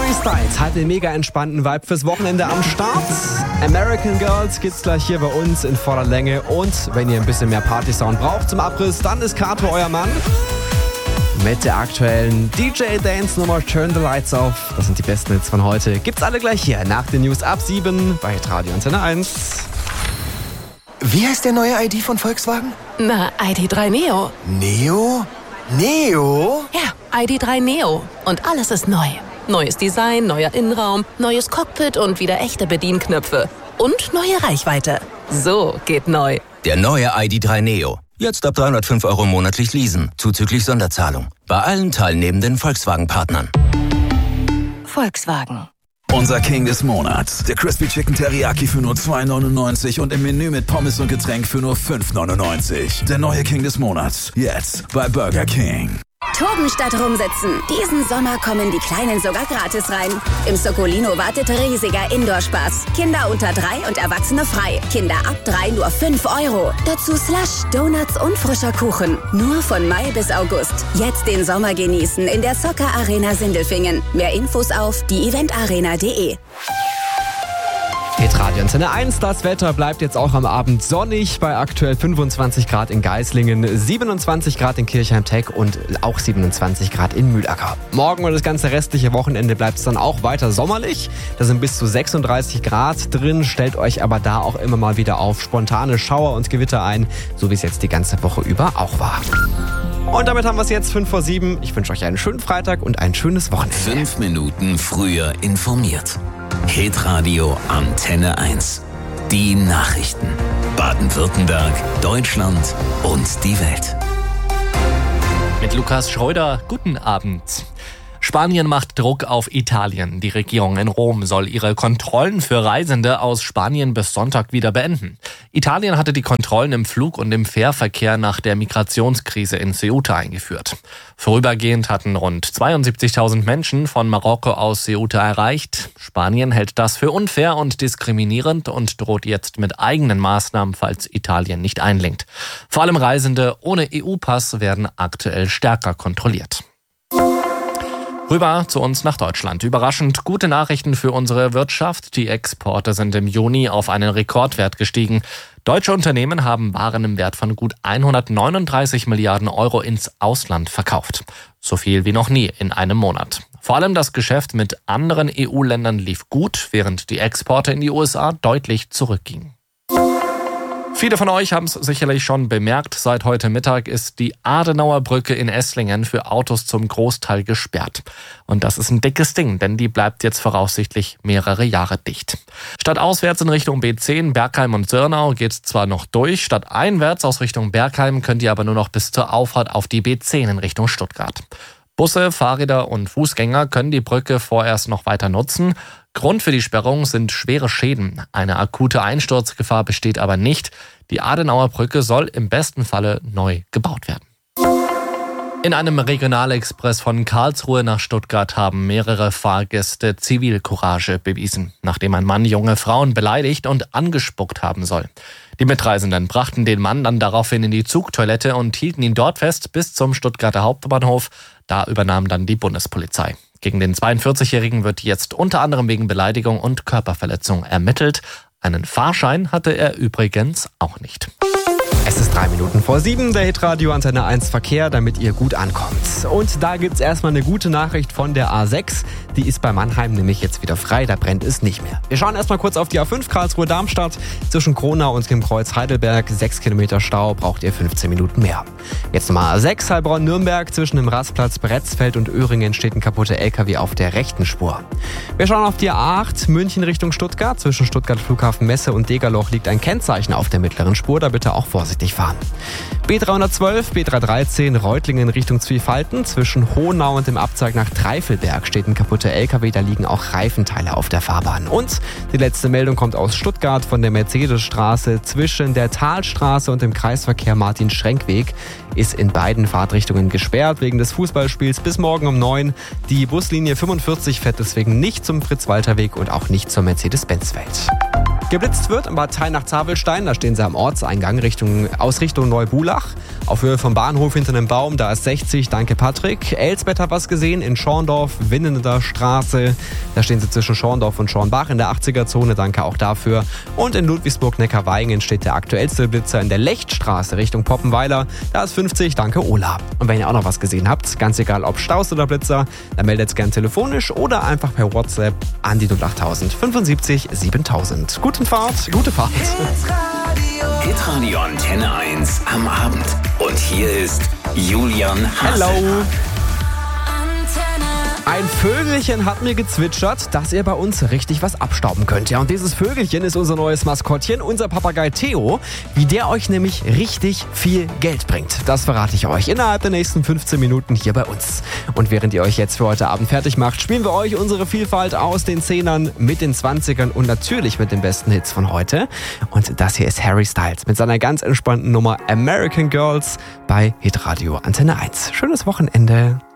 Harry Styles hat den mega entspannten Vibe fürs Wochenende am Start. American Girls gibt's gleich hier bei uns in voller Länge. Und wenn ihr ein bisschen mehr Party-Sound braucht zum Abriss, dann ist Kato euer Mann. Mit der aktuellen DJ-Dance-Nummer Turn the Lights Off. Das sind die besten Hits von heute. Gibt's alle gleich hier nach den News ab 7 bei Radio Antenne 1. Wie heißt der neue ID von Volkswagen? Na, ID.3 Neo. Neo? Neo? Ja, ID.3 Neo. Und alles ist neu. Neues Design, neuer Innenraum, neues Cockpit und wieder echte Bedienknöpfe. Und neue Reichweite. So geht neu. Der neue ID.3 Neo. Jetzt ab 305 € monatlich leasen, zuzüglich Sonderzahlung. Bei allen teilnehmenden Volkswagen-Partnern. Volkswagen. Unser King des Monats. Der Crispy Chicken Teriyaki für nur 2,99 und im Menü mit Pommes und Getränk für nur 5,99. Der neue King des Monats. Jetzt bei Burger King. Toben statt rumsitzen. Diesen Sommer kommen die Kleinen sogar gratis rein. Im Soccolino wartet riesiger Indoor-Spaß. Kinder unter 3 und Erwachsene frei. Kinder ab 3 nur 5 €. Dazu Slush, Donuts und frischer Kuchen. Nur von Mai bis August. Jetzt den Sommer genießen in der Soccer Arena Sindelfingen. Mehr Infos auf dieeventarena.de. Geht Radio Antenne 1. Das Wetter bleibt jetzt auch am Abend sonnig bei aktuell 25 Grad in Geislingen, 27 Grad in Kirchheim-Teck und auch 27 Grad in Mühlacker. Morgen und das ganze restliche Wochenende bleibt es dann auch weiter sommerlich. Da sind bis zu 36 Grad drin. Stellt euch aber da auch immer mal wieder auf spontane Schauer und Gewitter ein, so wie es jetzt die ganze Woche über auch war. Und damit haben wir es jetzt 5 vor 7. Ich wünsche euch einen schönen Freitag und ein schönes Wochenende. 5 Minuten früher informiert. Hitradio Antenne 1. Die Nachrichten. Baden-Württemberg, Deutschland und die Welt. Mit Lukas Schröder, guten Abend. Spanien macht Druck auf Italien. Die Regierung in Rom soll ihre Kontrollen für Reisende aus Spanien bis Sonntag wieder beenden. Italien hatte die Kontrollen im Flug- und im Fährverkehr nach der Migrationskrise in Ceuta eingeführt. Vorübergehend hatten rund 72.000 Menschen von Marokko aus Ceuta erreicht. Spanien hält das für unfair und diskriminierend und droht jetzt mit eigenen Maßnahmen, falls Italien nicht einlenkt. Vor allem Reisende ohne EU-Pass werden aktuell stärker kontrolliert. Rüber zu uns nach Deutschland. Überraschend gute Nachrichten für unsere Wirtschaft. Die Exporte sind im Juni auf einen Rekordwert gestiegen. Deutsche Unternehmen haben Waren im Wert von gut 139 Milliarden € ins Ausland verkauft. So viel wie noch nie in einem Monat. Vor allem das Geschäft mit anderen EU-Ländern lief gut, während die Exporte in die USA deutlich zurückgingen. Viele von euch haben es sicherlich schon bemerkt, seit heute Mittag ist die Adenauer Brücke in Esslingen für Autos zum Großteil gesperrt. Und das ist ein dickes Ding, denn die bleibt jetzt voraussichtlich mehrere Jahre dicht. Stadtauswärts in Richtung B10, Bergheim und Sirnau geht zwar noch durch, stadteinwärts aus Richtung Bergheim könnt ihr aber nur noch bis zur Auffahrt auf die B10 in Richtung Stuttgart. Busse, Fahrräder und Fußgänger können die Brücke vorerst noch weiter nutzen. Grund für die Sperrung sind schwere Schäden. Eine akute Einsturzgefahr besteht aber nicht. Die Adenauer Brücke soll im besten Falle neu gebaut werden. In einem Regionalexpress von Karlsruhe nach Stuttgart haben mehrere Fahrgäste Zivilcourage bewiesen, nachdem ein Mann junge Frauen beleidigt und angespuckt haben soll. Die Mitreisenden brachten den Mann dann daraufhin in die Zugtoilette und hielten ihn dort fest bis zum Stuttgarter Hauptbahnhof. Da übernahm dann die Bundespolizei. Gegen den 42-Jährigen wird jetzt unter anderem wegen Beleidigung und Körperverletzung ermittelt. Einen Fahrschein hatte er übrigens auch nicht. Es ist 3 Minuten vor 7, der Hitradio Antenne 1 Verkehr, damit ihr gut ankommt. Und da gibt's erstmal eine gute Nachricht von der A6. Die ist bei Mannheim nämlich jetzt wieder frei, da brennt es nicht mehr. Wir schauen erstmal kurz auf die A5 Karlsruhe-Darmstadt. Zwischen Kronau und dem Kreuz Heidelberg 6 Kilometer Stau, braucht ihr 15 Minuten mehr. Jetzt nochmal A6 Heilbronn-Nürnberg. Zwischen dem Rastplatz Bretzfeld und Öhringen steht ein kaputter LKW auf der rechten Spur. Wir schauen auf die A8 München Richtung Stuttgart. Zwischen Stuttgart Flughafen Messe und Degerloch liegt ein Kennzeichen auf der mittleren Spur, da bitte auch vorsichtig fahren. B312, B313 Reutlingen Richtung Zwiefalten. Zwischen Hohnau und dem Abzweig nach Treifelberg steht ein kaputter LKW, da liegen auch Reifenteile auf der Fahrbahn. Und die letzte Meldung kommt aus Stuttgart von der Mercedesstraße. Zwischen der Talstraße und dem Kreisverkehr Martin-Schrenk-Weg ist in beiden Fahrtrichtungen gesperrt wegen des Fußballspiels bis morgen um 9. Die Buslinie 45 fährt deswegen nicht zum Fritz-Walter-Weg und auch nicht zur Mercedes-Benz-Welt. Geblitzt wird in Bad Tainach-Zabelstein, da stehen sie am Ortseingang aus Richtung Neubulach. Auf Höhe vom Bahnhof hinter einem Baum, da ist 60, danke Patrick. Elsbeth hat was gesehen in Schorndorf, Winnender Straße. Da stehen sie zwischen Schorndorf und Schornbach in der 80er-Zone, danke auch dafür. Und in Ludwigsburg-Neckarweingen steht der aktuellste Blitzer in der Lechtstraße Richtung Poppenweiler. Da ist 50, danke Ola. Und wenn ihr auch noch was gesehen habt, ganz egal ob Staus oder Blitzer, dann meldet es gern telefonisch oder einfach per WhatsApp an die 08000 75 7000. Gute Fahrt. Hitradio Antenne 1 am Abend. Und hier ist Julian Haselmann. Hello. Ein Vögelchen hat mir gezwitschert, dass ihr bei uns richtig was abstauben könnt. Ja, und dieses Vögelchen ist unser neues Maskottchen, unser Papagei Theo, wie der euch nämlich richtig viel Geld bringt. Das verrate ich euch innerhalb der nächsten 15 Minuten hier bei uns. Und während ihr euch jetzt für heute Abend fertig macht, spielen wir euch unsere Vielfalt aus den 10ern mit den 20ern und natürlich mit den besten Hits von heute. Und das hier ist Harry Styles mit seiner ganz entspannten Nummer American Girls bei Hitradio Antenne 1. Schönes Wochenende.